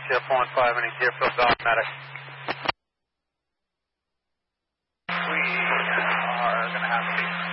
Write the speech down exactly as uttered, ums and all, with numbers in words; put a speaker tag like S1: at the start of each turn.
S1: Ship one five, any gearfield automatic.
S2: We are going to have to